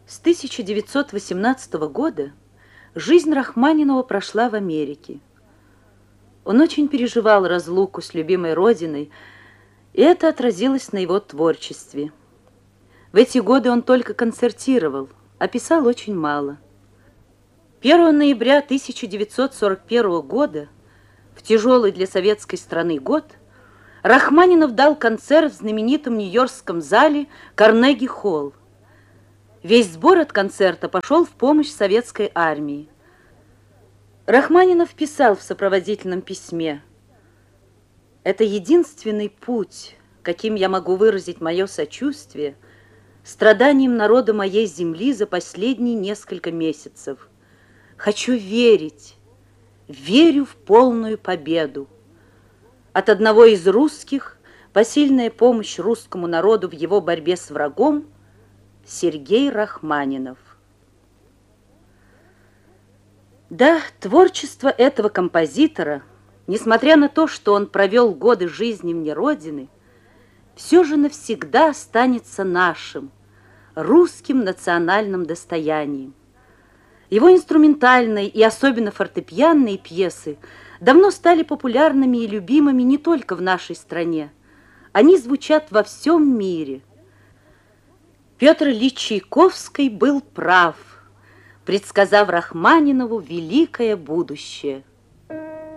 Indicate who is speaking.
Speaker 1: С 1918 года жизнь Рахманинова прошла в Америке. Он очень переживал разлуку с любимой родиной, и это отразилось на его творчестве. В эти годы он только концертировал, а писал очень мало. 1 ноября 1941 года, в тяжелый для советской страны год, Рахманинов дал концерт в знаменитом нью-йоркском зале Карнеги-холл. Весь сбор от концерта пошел в помощь советской армии. Рахманинов писал в сопроводительном письме: «Это единственный путь, каким я могу выразить мое сочувствие страданиям народа моей земли за последние несколько месяцев. Хочу верить, верю в полную победу. От одного из русских посильная помощь русскому народу в его борьбе с врагом — Сергей Рахманинов». Да, творчество этого композитора, несмотря на то, что он провел годы жизни вне Родины, все же навсегда останется нашим, русским национальным достоянием. Его инструментальные и особенно фортепианные пьесы давно стали популярными и любимыми не только в нашей стране. Они звучат во всем мире. Петр Ильич Чайковский был прав, предсказав Рахманинову великое будущее.